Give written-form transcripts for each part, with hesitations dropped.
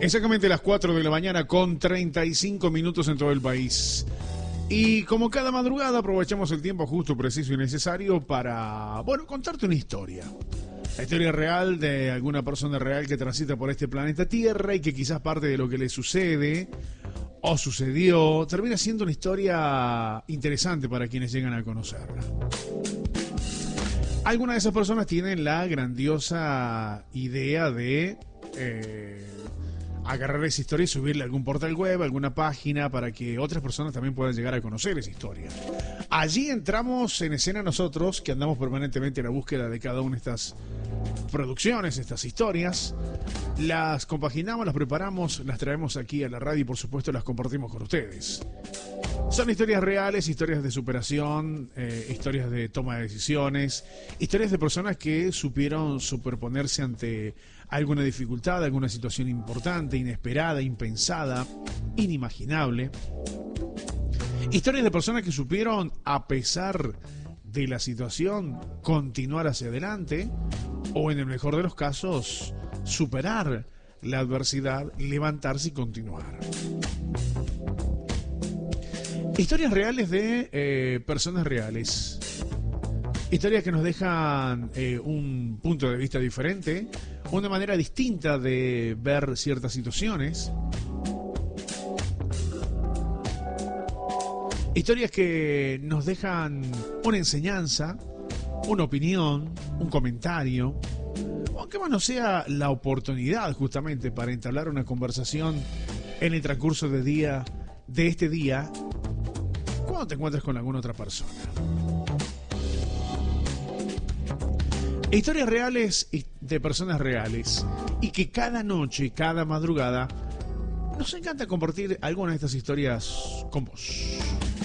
Exactamente las 4 de la mañana con 35 minutos en todo el país. Y como cada madrugada aprovechamos el tiempo justo, preciso y necesario para, contarte una historia. La historia real de alguna persona real que transita por este planeta Tierra y que quizás parte de lo que le sucede o sucedió termina siendo una historia interesante para quienes llegan a conocerla. Algunas de esas personas tienen la grandiosa idea de agarrar esa historia y subirle a algún portal web, alguna página, para que otras personas también puedan llegar a conocer esa historia. Allí entramos en escena nosotros, que andamos permanentemente en la búsqueda de cada una de estas producciones, estas historias. Las compaginamos, las preparamos, las traemos aquí a la radio y por supuesto las compartimos con ustedes. Son historias reales, historias de superación, historias de toma de decisiones, historias de personas que supieron superponerse ante alguna dificultad, alguna situación importante, inesperada, impensada, inimaginable. Historias de personas que supieron, a pesar de la situación, continuar hacia adelante o, en el mejor de los casos, superar la adversidad, levantarse y continuar. Historias reales de personas reales. Historias que nos dejan un punto de vista diferente, una manera distinta de ver ciertas situaciones. Historias que nos dejan una enseñanza, una opinión, un comentario, aunque más no sea la oportunidad justamente para entablar una conversación en el transcurso de este día, cuando te encuentres con alguna otra persona. Historias reales de personas reales y que cada noche, cada madrugada nos encanta compartir algunas de estas historias con vos.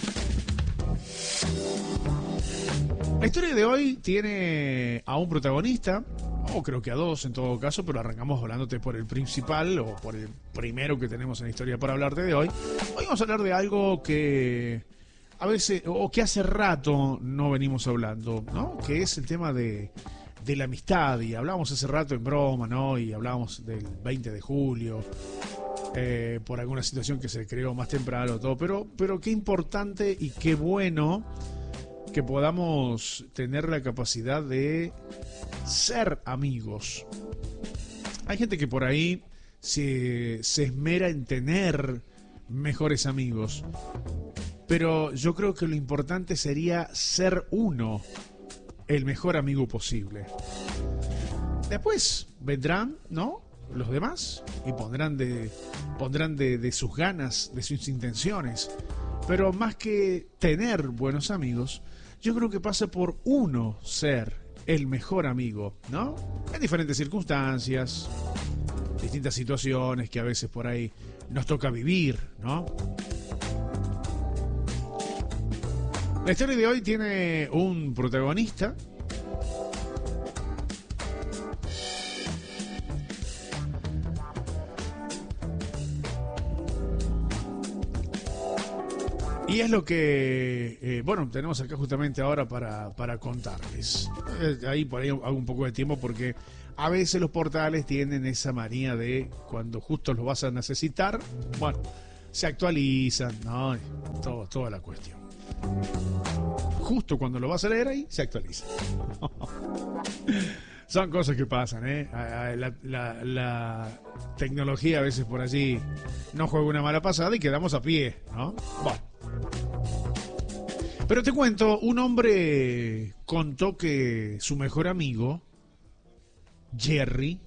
La historia de hoy tiene a un protagonista, o creo que a dos en todo caso, pero arrancamos hablándote por el principal o por el primero que tenemos en la historia para hablarte de hoy. Hoy vamos a hablar de algo que a veces, o que hace rato no venimos hablando, ¿no? Que es el tema de la amistad, y hablábamos hace rato en broma, ¿no? Y hablábamos del 20 de julio, por alguna situación que se creó más temprano, todo, pero qué importante y qué bueno que podamos tener la capacidad de ser amigos. Hay gente que por ahí se esmera en tener mejores amigos, pero yo creo que lo importante sería ser uno el mejor amigo posible. Después vendrán, ¿no?, los demás y pondrán de sus ganas, de sus intenciones. Pero más que tener buenos amigos, yo creo que pasa por uno ser el mejor amigo, ¿no? En diferentes circunstancias, distintas situaciones que a veces por ahí nos toca vivir, ¿no? La historia de hoy tiene un protagonista y es lo que, tenemos acá justamente ahora para contarles. Ahí por ahí hago un poco de tiempo porque a veces los portales tienen esa manía de cuando justo los vas a necesitar, se actualizan, ¿no? Toda la cuestión. Justo cuando lo vas a leer ahí, se actualiza. Son cosas que pasan, ¿eh? La tecnología a veces por allí nos juega una mala pasada y quedamos a pie, ¿no? Pero te cuento, un hombre contó que su mejor amigo, Jerry,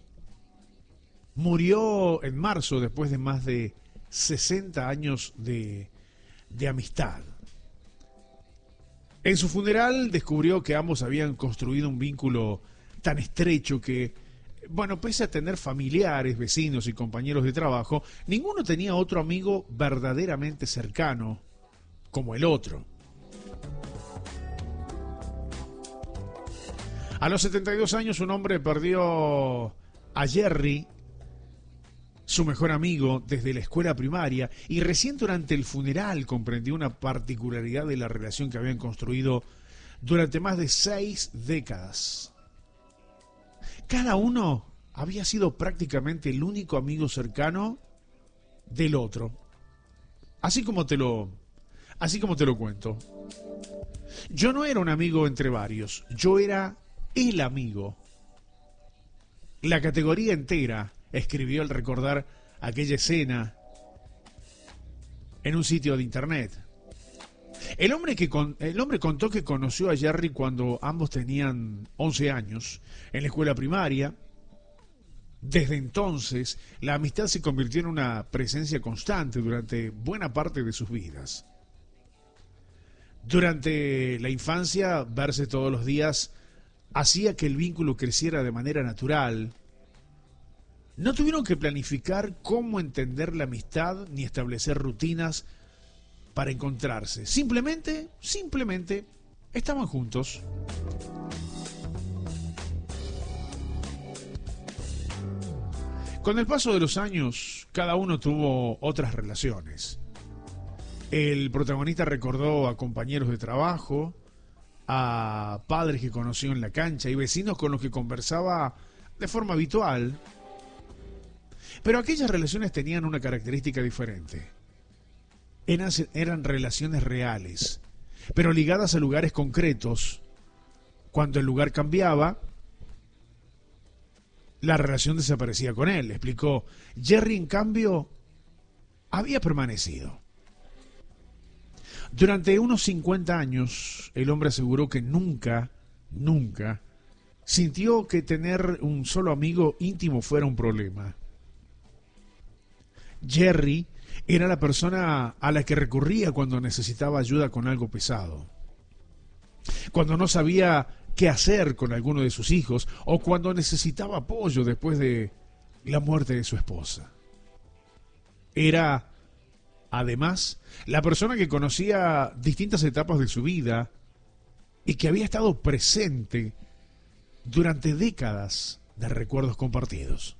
murió en marzo después de más de 60 años de amistad. En su funeral descubrió que ambos habían construido un vínculo tan estrecho que, pese a tener familiares, vecinos y compañeros de trabajo, ninguno tenía otro amigo verdaderamente cercano como el otro. A los 72 años un hombre perdió a Jerry, su mejor amigo, desde la escuela primaria, y recién durante el funeral comprendió una particularidad de la relación que habían construido durante más de 6 décadas. Cada uno había sido prácticamente el único amigo cercano del otro. Así como te lo cuento. Yo no era un amigo entre varios, yo era el amigo. La categoría entera, escribió al recordar aquella escena en un sitio de internet. El hombre contó que conoció a Jerry cuando ambos tenían 11 años, en la escuela primaria. Desde entonces, la amistad se convirtió en una presencia constante durante buena parte de sus vidas. Durante la infancia, verse todos los días hacía que el vínculo creciera de manera natural. No tuvieron que planificar cómo entender la amistad ni establecer rutinas para encontrarse. Simplemente estaban juntos. Con el paso de los años, cada uno tuvo otras relaciones. El protagonista recordó a compañeros de trabajo, a padres que conoció en la cancha y vecinos con los que conversaba de forma habitual. Pero aquellas relaciones tenían una característica diferente. Eran relaciones reales, pero ligadas a lugares concretos. Cuando el lugar cambiaba, la relación desaparecía con él, explicó. Jerry, en cambio, había permanecido. Durante unos 50 años, el hombre aseguró que nunca sintió que tener un solo amigo íntimo fuera un problema. Jerry era la persona a la que recurría cuando necesitaba ayuda con algo pesado, cuando no sabía qué hacer con alguno de sus hijos o cuando necesitaba apoyo después de la muerte de su esposa. Era, además, la persona que conocía distintas etapas de su vida y que había estado presente durante décadas de recuerdos compartidos.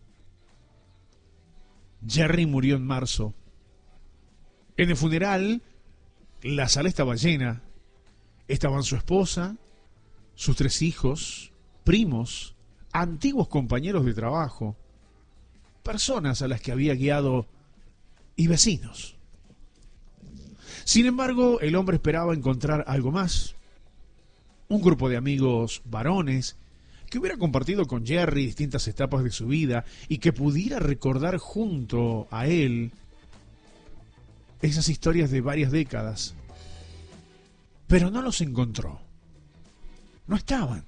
Jerry murió en marzo. En el funeral, la sala estaba llena. Estaban su esposa, sus 3 hijos, primos, antiguos compañeros de trabajo, personas a las que había guiado y vecinos. Sin embargo, el hombre esperaba encontrar algo más. Un grupo de amigos varones que hubiera compartido con Jerry distintas etapas de su vida y que pudiera recordar junto a él esas historias de varias décadas. Pero no los encontró. No estaban.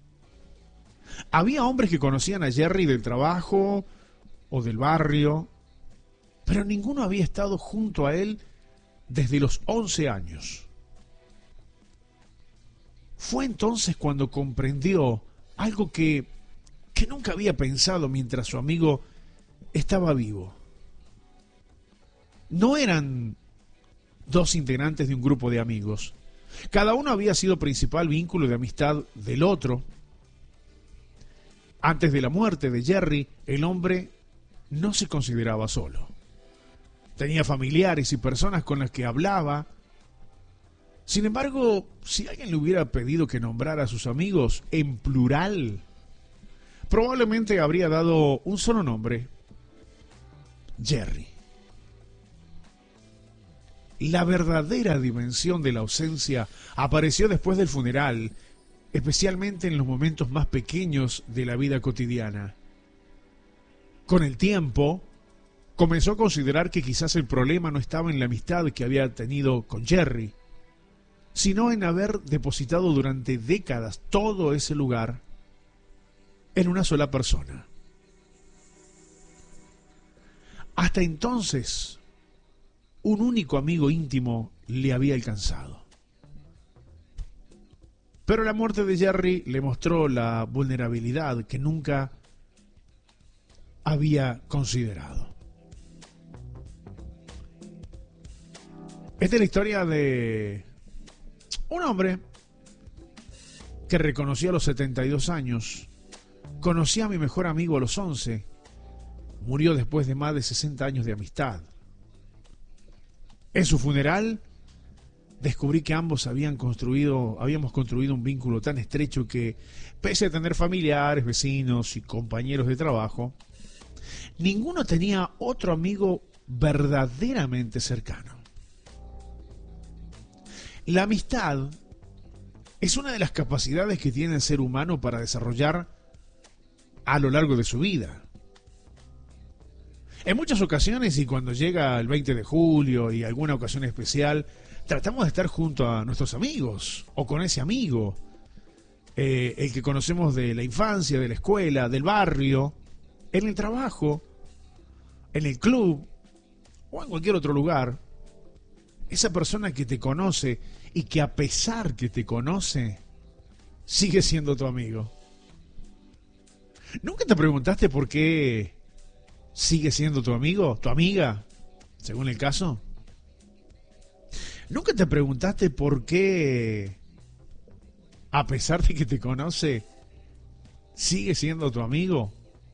Había hombres que conocían a Jerry del trabajo o del barrio, pero ninguno había estado junto a él desde los 11 años. Fue entonces cuando comprendió algo que nunca había pensado mientras su amigo estaba vivo. No eran 2 integrantes de un grupo de amigos. Cada uno había sido principal vínculo de amistad del otro. Antes de la muerte de Jerry, el hombre no se consideraba solo. Tenía familiares y personas con las que hablaba. Sin embargo, si alguien le hubiera pedido que nombrara a sus amigos en plural, probablemente habría dado un solo nombre: Jerry. La verdadera dimensión de la ausencia apareció después del funeral, especialmente en los momentos más pequeños de la vida cotidiana. Con el tiempo, comenzó a considerar que quizás el problema no estaba en la amistad que había tenido con Jerry, sino en haber depositado durante décadas todo ese lugar en una sola persona. Hasta entonces, un único amigo íntimo le había alcanzado. Pero la muerte de Jerry le mostró la vulnerabilidad que nunca había considerado. Esta es la historia de un hombre que reconocí a los 72 años. Conocí a mi mejor amigo a los 11. Murió después de más de 60 años de amistad. En su funeral, descubrí que ambos habíamos construido un vínculo tan estrecho que, pese a tener familiares, vecinos y compañeros de trabajo, ninguno tenía otro amigo verdaderamente cercano. La amistad es una de las capacidades que tiene el ser humano para desarrollar a lo largo de su vida. En muchas ocasiones, y cuando llega el 20 de julio y alguna ocasión especial, tratamos de estar junto a nuestros amigos o con ese amigo, el que conocemos de la infancia, de la escuela, del barrio, en el trabajo, en el club o en cualquier otro lugar. Esa persona que te conoce y que a pesar que te conoce, sigue siendo tu amigo. ¿Nunca te preguntaste por qué sigue siendo tu amigo, tu amiga, según el caso? ¿Nunca te preguntaste por qué, a pesar de que te conoce, sigue siendo tu amigo?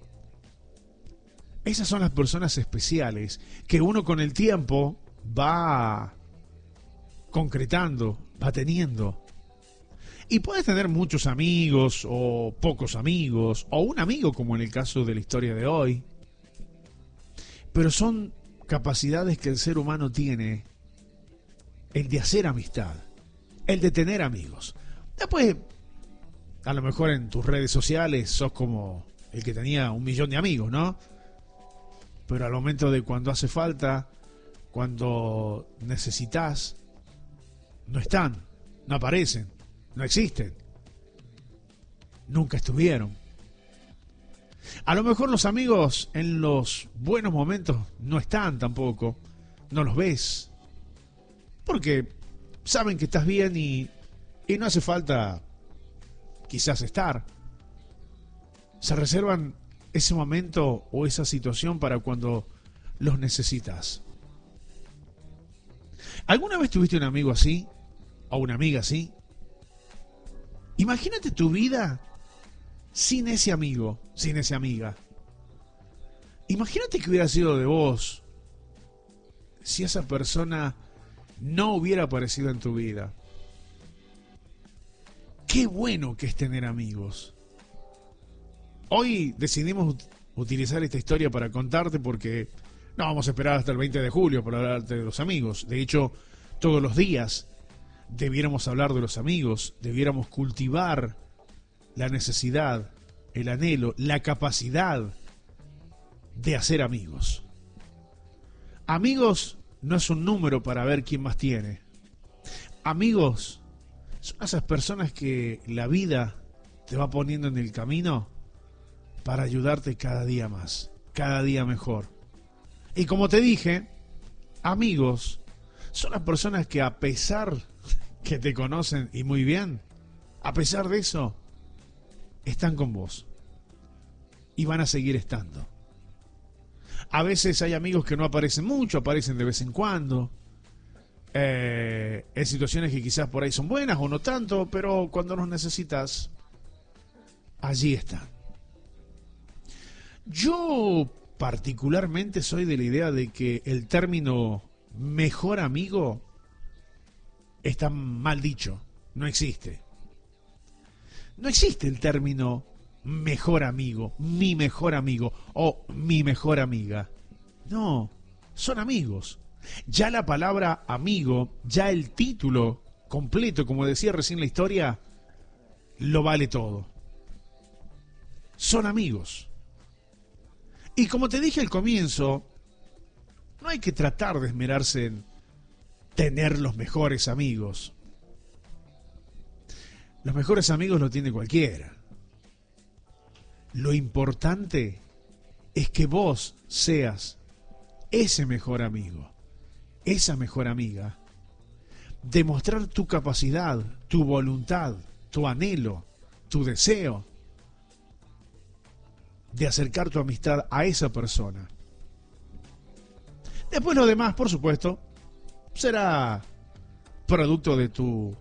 Esas son las personas especiales que uno con el tiempo va concretando, va teniendo. Y puedes tener muchos amigos o pocos amigos o un amigo como en el caso de la historia de hoy. Pero son capacidades que el ser humano tiene, el de hacer amistad, el de tener amigos. Después, a lo mejor en tus redes sociales sos como el que tenía 1 millón de amigos, ¿no? Pero al momento de cuando hace falta, cuando necesitas, no están, no aparecen, no existen, nunca estuvieron. A lo mejor los amigos en los buenos momentos no están tampoco, no los ves, porque saben que estás bien y no hace falta quizás estar. Se reservan ese momento o esa situación para cuando los necesitas. ¿Alguna vez tuviste un amigo así? ¿O una amiga así? Imagínate tu vida sin ese amigo, sin esa amiga. Imagínate que hubiera sido de vos si esa persona no hubiera aparecido en tu vida. Qué bueno que es tener amigos. Hoy decidimos utilizar esta historia para contarte porque no vamos a esperar hasta el 20 de julio para hablarte de los amigos. De hecho, todos los días debiéramos hablar de los amigos, debiéramos cultivar la necesidad, el anhelo, la capacidad de hacer amigos. Amigos no es un número para ver quién más tiene. Amigos son esas personas que la vida te va poniendo en el camino para ayudarte cada día más, cada día mejor. Y como te dije, amigos son las personas que a pesar que te conocen y muy bien, a pesar de eso, están con vos y van a seguir estando. A veces hay amigos que no aparecen mucho, aparecen de vez en cuando, en situaciones que quizás por ahí son buenas o no tanto, pero cuando los necesitas, allí están. Yo particularmente soy de la idea de que el término mejor amigo está mal dicho, no existe. No existe el término mejor amigo, mi mejor amigo o mi mejor amiga. No, son amigos. Ya la palabra amigo, ya el título completo, como decía recién la historia, lo vale todo. Son amigos. Y como te dije al comienzo, no hay que tratar de esmerarse en tener los mejores amigos. Los mejores amigos lo tiene cualquiera. Lo importante es que vos seas ese mejor amigo, esa mejor amiga. Demostrar tu capacidad, tu voluntad, tu anhelo, tu deseo de acercar tu amistad a esa persona. Después lo demás, por supuesto, será producto de tu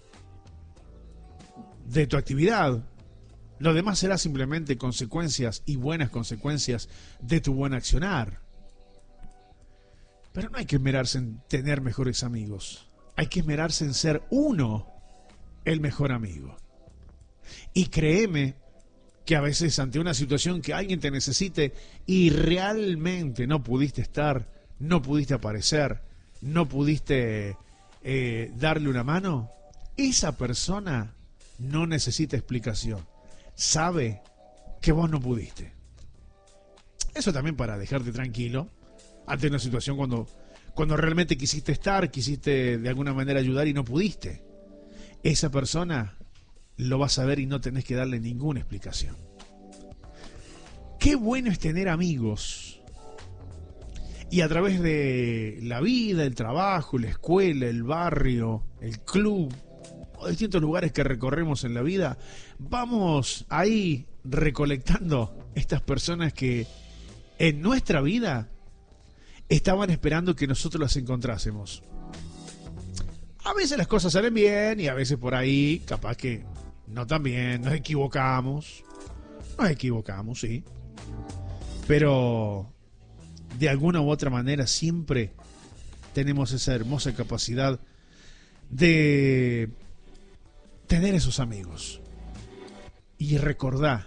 actividad. Lo demás será simplemente consecuencias y buenas consecuencias de tu buen accionar. Pero no hay que esmerarse en tener mejores amigos. hay que esmerarse en ser uno el mejor amigo. Y créeme que a veces ante una situación que alguien te necesite y realmente no pudiste estar, no pudiste aparecer, no pudiste darle una mano, esa persona no necesita explicación. Sabe que vos no pudiste. Eso también para dejarte tranquilo ante una situación cuando realmente quisiste estar, quisiste de alguna manera ayudar y no pudiste. Esa persona lo va a saber y no tenés que darle ninguna explicación. Qué bueno es tener amigos. Y a través de la vida, el trabajo, la escuela, el barrio, el club, o distintos lugares que recorremos en la vida, vamos ahí recolectando estas personas que en nuestra vida estaban esperando que nosotros las encontrásemos. A veces las cosas salen bien y a veces por ahí capaz que no tan bien, nos equivocamos, sí, pero de alguna u otra manera siempre tenemos esa hermosa capacidad de tener esos amigos. Y recordá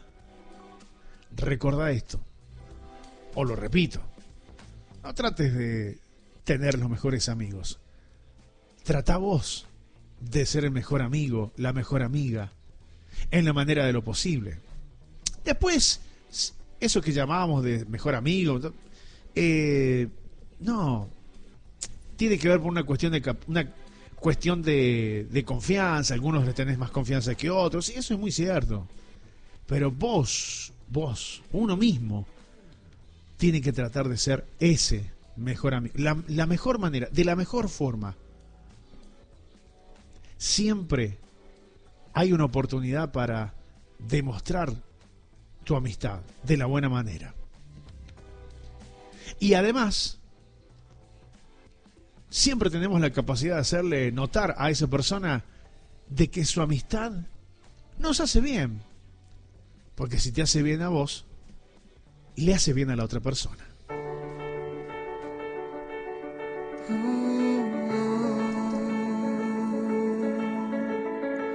esto, o lo repito, no trates de tener los mejores amigos, trata vos de ser el mejor amigo, la mejor amiga, en la manera de lo posible. Después, eso que llamábamos de mejor amigo, no, tiene que ver por una cuestión de confianza. Algunos le tenés más confianza que otros, y eso es muy cierto. Pero vos, uno mismo, tiene que tratar de ser ese mejor amigo, la mejor manera, de la mejor forma. Siempre hay una oportunidad para demostrar tu amistad de la buena manera. Y además, siempre tenemos la capacidad de hacerle notar a esa persona de que su amistad nos hace bien. Porque si te hace bien a vos, le hace bien a la otra persona.